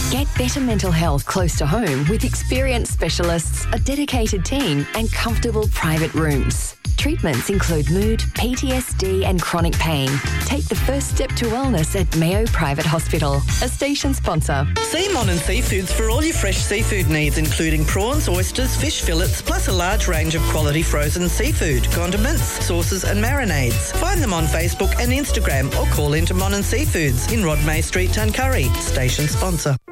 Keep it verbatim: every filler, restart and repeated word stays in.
Get better mental health close to home with experienced specialists, a dedicated team and comfortable private rooms. Treatments include mood, P T S D and chronic pain. Take the first step to wellness at Mayo Private Hospital, a station sponsor. See Mon and Seafoods for all your fresh seafood needs, including prawns, oysters, fish fillets, plus a large range of quality frozen seafood, condiments, sauces and marinades. Find them on Facebook and Instagram or call into Mon and Seafoods in Rod May Street, Tuncurry, station sponsor.